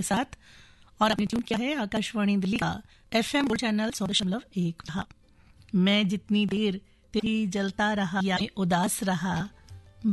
साथ और आपने ट्यून किया है आकाशवाणी दिल्ली का FM चैनल 100.1। मैं जितनी देर तेरी जलता रहा या उदास रहा,